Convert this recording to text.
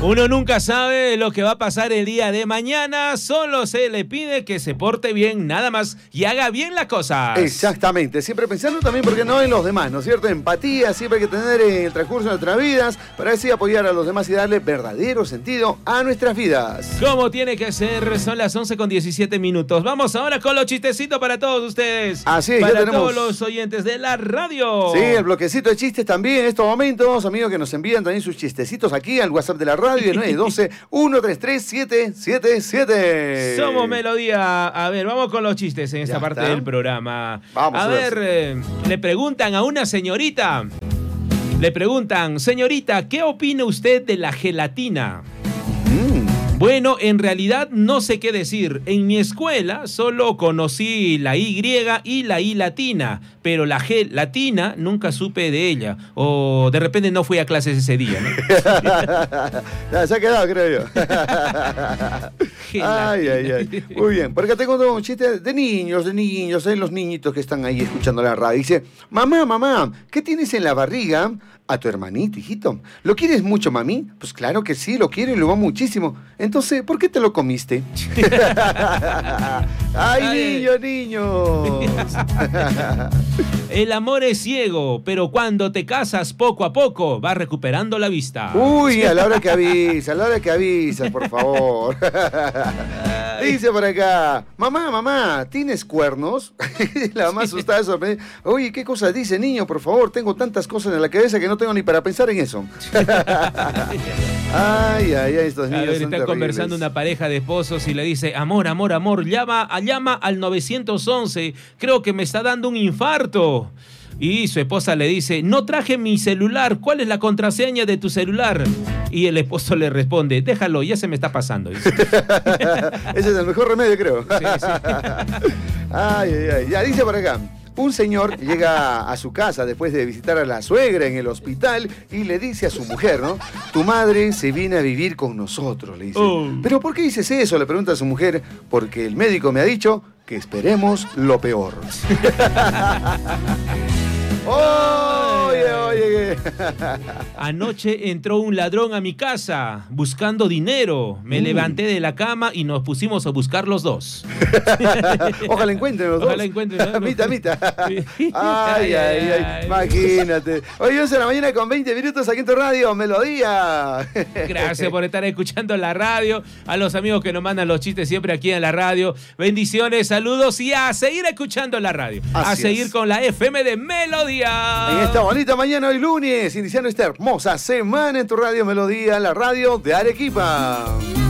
Uno nunca sabe lo que va a pasar el día de mañana, solo se le pide que se porte bien, nada más, y haga bien las cosas. Exactamente, siempre pensando también, porque no en los demás, ¿no es cierto? Empatía siempre hay que tener en el transcurso de nuestras vidas, para así apoyar a los demás y darle verdadero sentido a nuestras vidas. Como tiene que ser, son las 11:17. Vamos ahora con los chistecitos para todos ustedes. Así es, para ya tenemos todos los oyentes de la radio. Sí, el bloquecito de chistes también en estos momentos, amigos que nos envían también sus chistecitos aquí al WhatsApp de la radio, el 912-133-777. Somos Melodía. A ver, vamos con los chistes en esta Ya parte está. del programa. Vamos a ver, le preguntan a una señorita. Le preguntan, señorita, ¿qué opina usted de la gelatina? Bueno, en realidad no sé qué decir. En mi escuela solo conocí la Y y la I latina, pero la G latina nunca supe de ella. O de repente no fui a clases ese día, ¿no? Ya, se ha quedado, creo yo. Ay. Muy bien, porque tengo un chiste de niños, los niñitos que están ahí escuchando la radio. Dice, mamá, ¿qué tienes en la barriga? A tu hermanito, hijito. ¿Lo quieres mucho, mami? Pues claro que sí, lo quiero y lo amo muchísimo. Entonces, ¿por qué te lo comiste? ¡Ay, niños! El amor es ciego, pero cuando te casas poco a poco, vas recuperando la vista. Uy, a la hora que avisas, por favor. Dice por acá, mamá, ¿tienes cuernos? La mamá asustada, sorprendida. Oye, ¿qué cosas dice, niño? Por favor, tengo tantas cosas en la cabeza que no tengo ni para pensar en eso. Ay, estos niños a ver, son está terribles. conversando una pareja de esposos y le dice, amor, llama al 911, creo que me está dando un infarto. Y su esposa le dice, no traje mi celular, ¿cuál es la contraseña de tu celular? Y el esposo le responde, déjalo, ya se me está pasando. Dice. Ese es el mejor remedio, creo. Sí. Ay, ya dice por acá. Un señor llega a su casa después de visitar a la suegra en el hospital y le dice a su mujer, ¿no? Tu madre se viene a vivir con nosotros, le dice. ¿Pero por qué dices eso? Le pregunta a su mujer. Porque el médico me ha dicho que esperemos lo peor. Oye. Anoche entró un ladrón a mi casa buscando dinero. Me levanté de la cama y nos pusimos a buscar los dos. Ojalá encuentren los dos. Ojalá encuentren, ¿no? Mitad. Sí. Ay. Imagínate. Hoy 11 de la mañana con 20 minutos aquí en tu radio, Melodía. Gracias por estar escuchando la radio. A los amigos que nos mandan los chistes siempre aquí en la radio. Bendiciones, saludos y a seguir escuchando la radio. Así a seguir es. con la FM de Melodía. En esta bonita mañana hoy lunes, iniciando esta hermosa semana en tu radio Melodía, la radio de Arequipa.